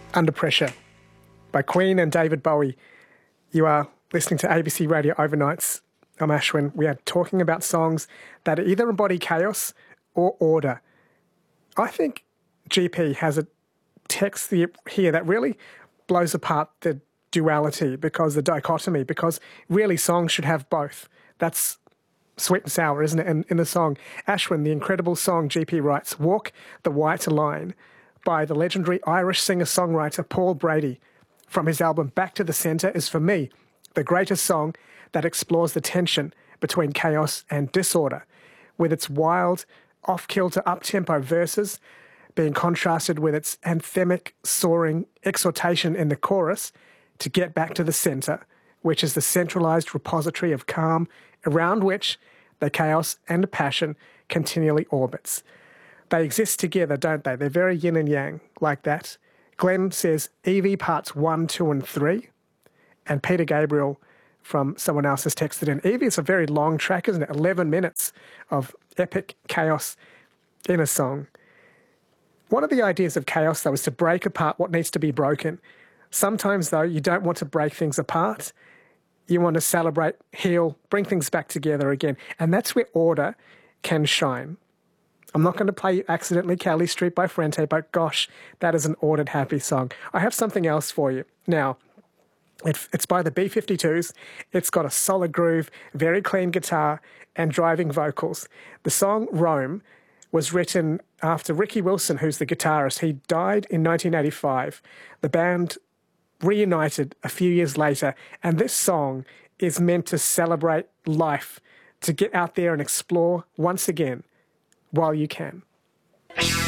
Under Pressure by Queen and David Bowie. You are listening to ABC Radio Overnights. I'm Ashwin. We are talking about songs that either embody chaos or order. I think GP has a text here that really blows apart the duality, because the dichotomy, because really songs should have both. That's sweet and sour, isn't it? And in the song, Ashwin, the incredible song, GP writes, Walk the White Line by the legendary Irish singer-songwriter Paul Brady from his album Back to the Centre is, for me, the greatest song that explores the tension between chaos and disorder, with its wild, off-kilter, up-tempo verses being contrasted with its anthemic, soaring exhortation in the chorus to get back to the centre, which is the centralised repository of calm around which the chaos and the passion continually orbits. They exist together, don't they? They're very yin and yang, like that. Glenn says Evie parts 1, 2 and 3. And Peter Gabriel from someone else has texted in. Evie is a very long track, isn't it? 11 minutes of epic chaos in a song. One of the ideas of chaos, though, is to break apart what needs to be broken. Sometimes, though, you don't want to break things apart. You want to celebrate, heal, bring things back together again. And that's where order can shine. I'm not going to play accidentally Cali Street by Frente, but gosh, that is an ordered, happy song. I have something else for you. Now, it's by the B-52s. It's got a solid groove, very clean guitar, and driving vocals. The song Rome was written after Ricky Wilson, who's the guitarist. He died in 1985. The band reunited a few years later, and this song is meant to celebrate life, to get out there and explore once again while you can.